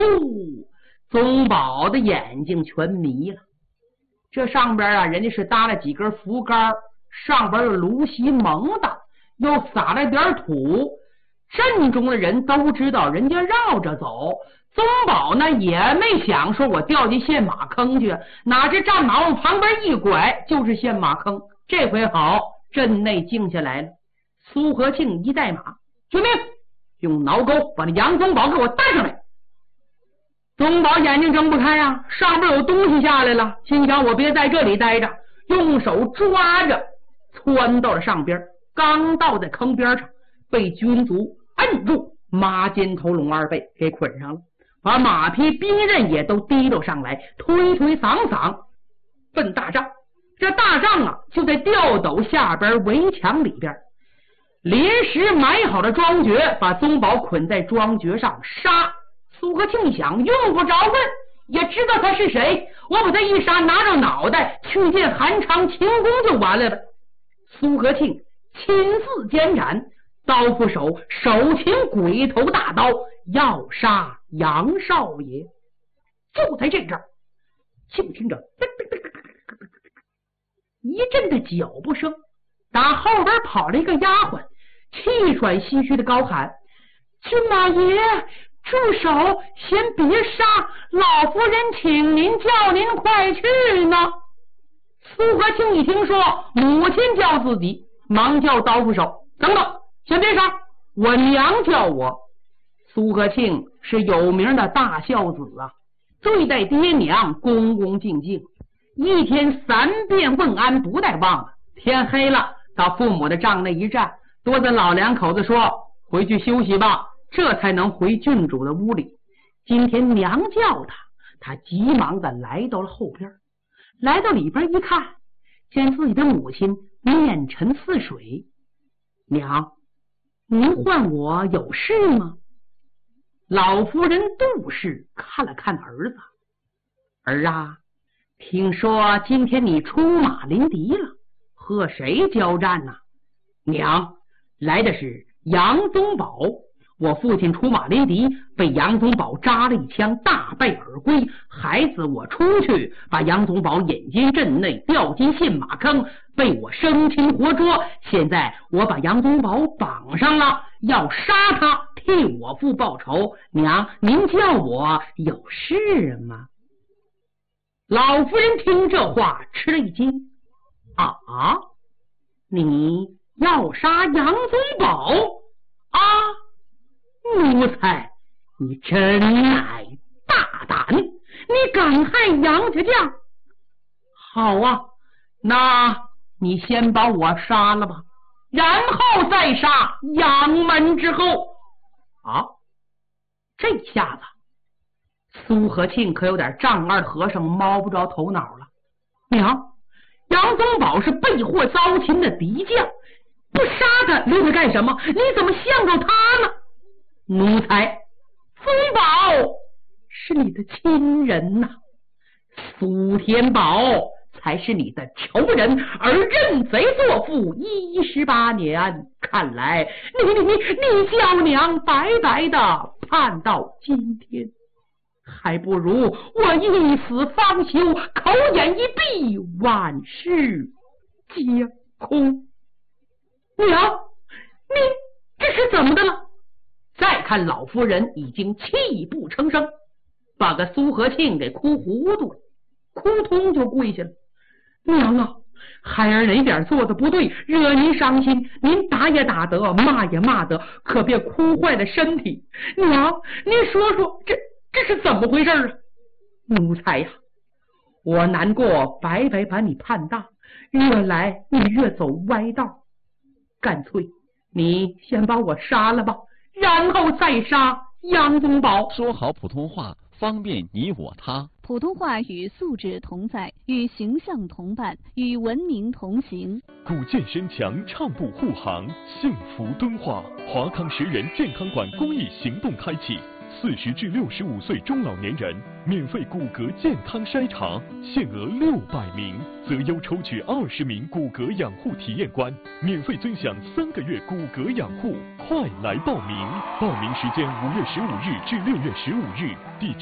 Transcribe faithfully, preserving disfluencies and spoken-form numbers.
宗保的眼睛全迷了。这上边啊，人家是搭了几根扶杆，上边有芦席蒙的，又撒了点土。镇中的人都知道人家绕着走。宗保呢也没想说我掉进陷马坑去，哪知战马往旁边一拐，就是陷马坑。这回好，镇内静下来了。苏和庆一带马，遵命，用挠钩把那杨宗保给我带上来。宗保眼睛睁不开啊，上边有东西下来了，心想我别在这里待着，用手抓着窜到了上边，刚到在坑边上，被军卒摁住，马肩头龙二背给捆上了，把马匹兵刃也都提溜上来，推推搡搡奔大帐。这大帐啊就在吊斗下边围墙里边，临时买好了庄爵，把宗保捆在庄爵上杀。苏和庆想，用不着问，也知道他是谁，我把他一杀，拿着脑袋去见韩昌秦公就完了呗。苏和庆亲自监斩，刀斧手手擎鬼头大刀，要杀杨少爷。就在这阵儿，就听着一阵的脚步声，打后边跑了一个丫鬟，气喘吁吁的高喊：军马爷，住手，先别杀，老夫人请您，叫您快去呢。苏和庆一听说母亲叫自己，忙叫刀斧手：等等，先别杀，我娘叫我。苏和庆是有名的大孝子啊，对待爹娘恭恭敬敬，一天三遍问安不带忘了。天黑了，到父母的帐内一站，多跟老两口子说回去休息吧，这才能回郡主的屋里。今天娘叫他，他急忙的来到了后边，来到里边一看，见自己的母亲面沉似水。娘，您唤我有事吗？老夫人杜氏看了看儿子：儿啊，听说今天你出马临敌了，和谁交战呢？娘，来的是杨宗保，我父亲出马临敌，被杨宗保扎了一枪，大败而归。孩子我出去，把杨宗保引进镇内，掉进陷马坑，被我生擒活捉。现在我把杨宗保绑上了，要杀他，替我父报仇。娘，您叫我有事吗？老夫人听这话吃了一惊：啊，你要杀杨宗保啊？奴才，你真乃大胆，你敢害杨家将？好啊，那你先把我杀了吧，然后再杀杨门之后。啊，这下子苏和庆可有点丈二和尚摸不着头脑了。娘，杨宗保是被祸遭擒的敌将，不杀他留他干什么？你怎么向着他呢？奴才，宗保是你的亲人呐、啊，苏天宝才是你的仇人，而认贼作父一十八年，看来你你你你叫娘白白的盼到今天，还不如我一死方休，口眼一闭，万事皆空。娘，你这是怎么的了？再看老夫人已经泣不成声，把个苏和庆给哭糊涂了，扑通就跪下了。娘啊，孩儿哪点做的不对，惹您伤心，您打也打得，骂也骂得，可别哭坏了身体。娘，您说说这这是怎么回事啊？奴才呀，我难过白白把你盼大，越来你越走歪道，干脆你先把我杀了吧，然后再杀杨宗保。 说好普通话，方便你我他。 普通话与素质同在，与形象同伴，与文明同行。 古健身强，畅步护航，幸福敦化。华康十人健康馆公益行动开启， 四十至六十五岁中老年人免费骨骼健康筛查，限额六百名，择优抽取二十名骨骼养护体验官，免费尊享三个月骨骼养护，快来报名！报名时间五月十五日至六月十五日，地